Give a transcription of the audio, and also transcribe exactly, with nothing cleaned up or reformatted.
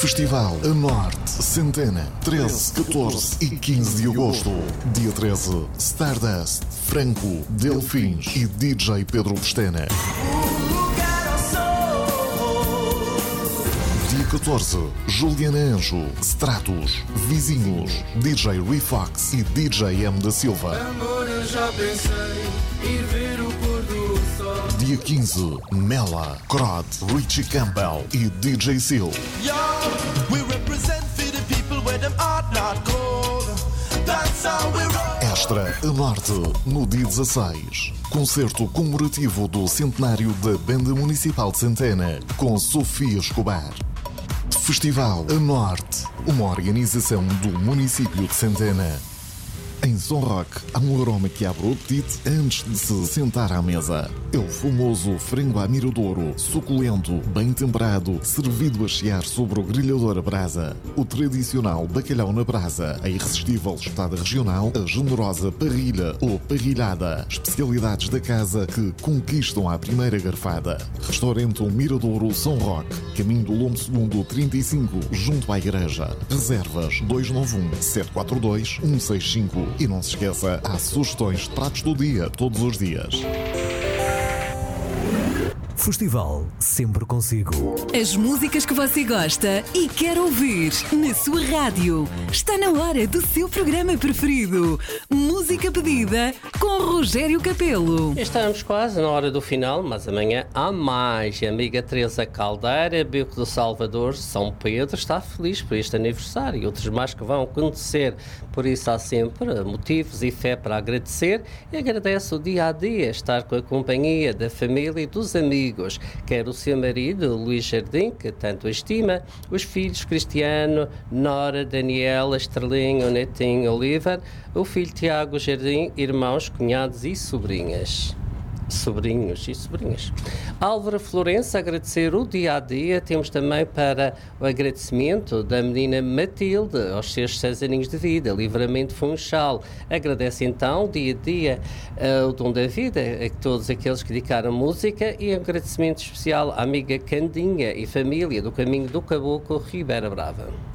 Festival A Norte Centena, treze, catorze e quinze de agosto. Dia treze, Stardust, Franco, Delfins e D J Pedro Pestana. Dia catorze, Juliana Anjo, Stratos, Vizinhos, D J Refox e D J M da Silva. Amor, eu já pensei ir ver o pôr do sol. Dia quinze, Mela, Crod, Richie Campbell e D J Seal. Yo, we represent for the people where them heart not cold. That's how we roll. Extra a Norte, no dia dezasseis. Concerto comemorativo do centenário da Banda Municipal de Centena, com Sofia Escobar. Festival A Norte, uma organização do município de Centena. Em Som Rock, há um aroma que abre o apetite antes de se sentar à mesa. É o famoso frango à miradouro, suculento, bem temperado, servido a chiar sobre o grelhador a brasa. O tradicional bacalhau na brasa, a irresistível espetada regional, a generosa parrilha ou parrilhada. Especialidades da casa que conquistam à primeira garfada. Restaurante O Miradouro Som Rock, caminho do Lombo Segundo trinta e cinco, junto à igreja. Reservas dois nove um, sete quatro dois, um seis cinco. E não se esqueça, há sugestões de pratos do dia, todos os dias. Festival sempre consigo. As músicas que você gosta e quer ouvir na sua rádio. Está na hora do seu programa preferido. Música pedida com Rogério Capelo. Estamos quase na hora do final, mas amanhã há mais. A amiga Teresa Caldeira, Beco do Salvador, São Pedro, está feliz por este aniversário e outros mais que vão acontecer. Por isso há sempre motivos e fé para agradecer e agradece o dia a dia, estar com a companhia da família e dos amigos. Quer o seu marido, Luís Jardim, que tanto estima, os filhos Cristiano, Nora, Daniela, Estrelinho, Netinho, Oliver, o filho Tiago Jardim, irmãos, cunhados e sobrinhas. Sobrinhos e sobrinhas. Álvaro Florença, agradecer o dia a dia. Temos também para o agradecimento da menina Matilde aos seus seis aninhos de vida, Livramento Funchal. Agradece então dia a dia uh, o dom da vida a todos aqueles que dedicaram música e um agradecimento especial à amiga Candinha e família do Caminho do Caboclo, Ribeira Brava.